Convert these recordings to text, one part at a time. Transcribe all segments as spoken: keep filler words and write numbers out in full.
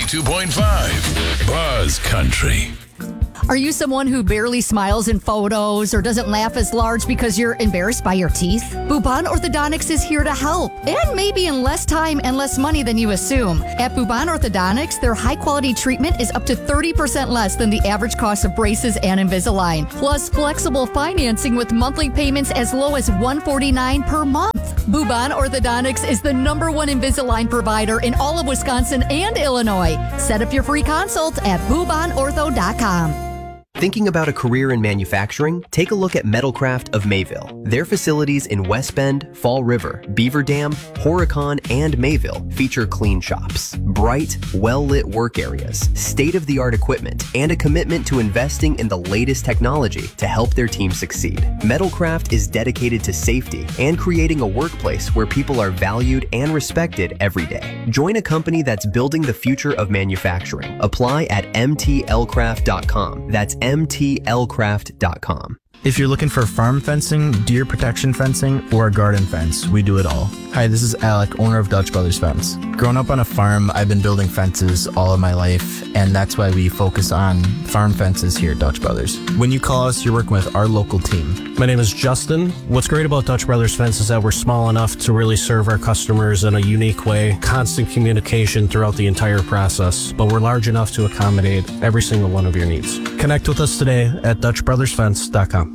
ninety-two point five Buzz Country. Are you someone who barely smiles in photos or doesn't laugh as large because you're embarrassed by your teeth? Bubon Orthodontics is here to help, and maybe in less time and less money than you assume. At Bubon Orthodontics, their high-quality treatment is up to thirty percent less than the average cost of braces and Invisalign, plus flexible financing with monthly payments as low as one hundred forty-nine dollars per month. Bubon Orthodontics is the number one Invisalign provider in all of Wisconsin and Illinois. Set up your free consult at bubon ortho dot com. Thinking about a career in manufacturing? Take a look at Metalcraft of Mayville. Their facilities in West Bend, Fall River, Beaver Dam, Horicon, and Mayville feature clean shops, bright, well-lit work areas, state-of-the-art equipment, and a commitment to investing in the latest technology to help their team succeed. Metalcraft is dedicated to safety and creating a workplace where people are valued and respected every day. Join a company that's building the future of manufacturing. Apply at m t l craft dot com. That's m t l craft dot com. If you're looking for farm fencing, deer protection fencing, or a garden fence, we do it all. Hi, this is Alec, owner of Dutch Brothers Fence. Growing up on a farm, I've been building fences all of my life, and that's why we focus on farm fences here at Dutch Brothers. When you call us, you're working with our local team. My name is Justin. What's great about Dutch Brothers Fence is that we're small enough to really serve our customers in a unique way, constant communication throughout the entire process, but we're large enough to accommodate every single one of your needs. Connect with us today at dutch brothers fence dot com.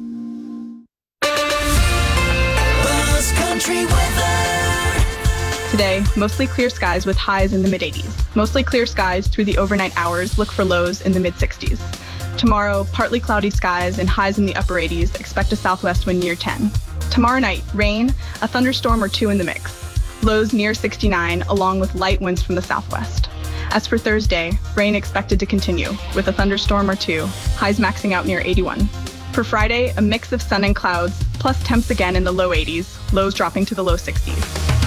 Today, mostly clear skies with highs in the mid eighties. Mostly clear skies through the overnight hours. Look for lows in the mid sixties. Tomorrow, partly cloudy skies and highs in the upper eighties. Expect a southwest wind near ten. Tomorrow night, rain, a thunderstorm or two in the mix. Lows near sixty-nine, along with light winds from the southwest. As for Thursday, rain expected to continue, with a thunderstorm or two, highs maxing out near eighty-one. For Friday, a mix of sun and clouds, plus temps again in the low eighties, lows dropping to the low sixties.